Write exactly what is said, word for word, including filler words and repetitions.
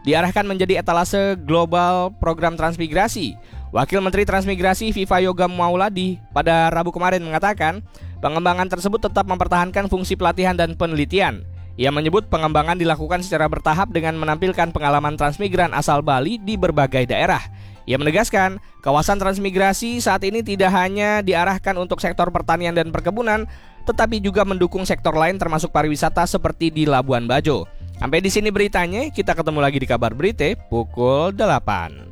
diarahkan menjadi etalase global program transmigrasi. Wakil Menteri Transmigrasi Viva Yoga Mauladi pada Rabu kemarin mengatakan, pengembangan tersebut tetap mempertahankan fungsi pelatihan dan penelitian. Ia menyebut pengembangan dilakukan secara bertahap dengan menampilkan pengalaman transmigran asal Bali di berbagai daerah. Ia menegaskan, kawasan transmigrasi saat ini tidak hanya diarahkan untuk sektor pertanian dan perkebunan, tetapi juga mendukung sektor lain termasuk pariwisata seperti di Labuan Bajo. Sampai di sini beritanya, kita ketemu lagi di Kabar Berita pukul delapan.